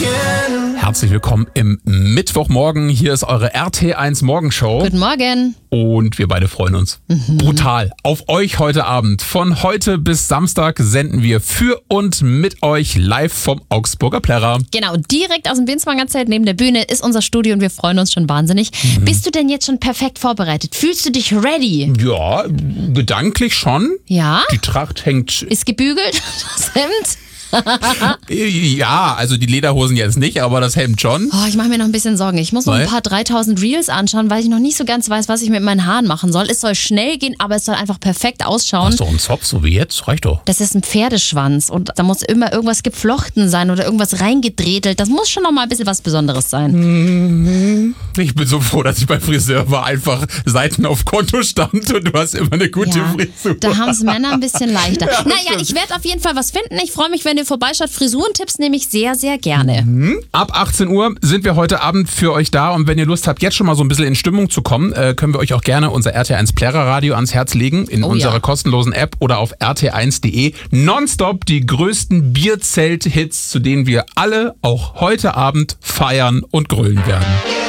Herzlich willkommen im Mittwochmorgen. Hier ist eure RT1 Morgenshow. Guten Morgen. Und wir beide freuen uns brutal auf euch heute Abend. Von heute bis Samstag senden wir für und mit euch live vom Augsburger Plärrer. Genau, direkt aus dem Binswanger Zelt neben der Bühne ist unser Studio und wir freuen uns schon wahnsinnig. Bist du denn jetzt schon perfekt vorbereitet? Fühlst du dich ready? Ja, gedanklich schon. Ja? Die Tracht hängt... Ist gebügelt, das Hemd? Ja, also die Lederhosen jetzt nicht, aber das Hemd schon. Oh, ich mache mir noch ein bisschen Sorgen. Ich muss noch ein paar 3000 Reels anschauen, weil ich noch nicht so ganz weiß, was ich mit meinen Haaren machen soll. Es soll schnell gehen, aber es soll einfach perfekt ausschauen. Hast du einen Zopf, so wie jetzt? Reicht doch. Das ist ein Pferdeschwanz und da muss immer irgendwas geflochten sein oder irgendwas reingedredelt. Das muss schon noch mal ein bisschen was Besonderes sein. Ich bin so froh, dass ich beim Friseur war, einfach Seiten auf Konto stand und du hast immer eine gute Frisur. Da haben es Männer ein bisschen leichter. Ja, naja, stimmt. ich werde auf jeden Fall was finden. Ich freue mich, wenn ihr vorbeischaut. Frisurentipps nehme ich sehr, sehr gerne. Ab 18 Uhr sind wir heute Abend für euch da und wenn ihr Lust habt, jetzt schon mal so ein bisschen in Stimmung zu kommen, können wir euch auch gerne unser RT1 Plärrer Radio ans Herz legen in unserer kostenlosen App oder auf rt1.de. Nonstop die größten Bierzelt-Hits, zu denen wir alle auch heute Abend feiern und grölen werden.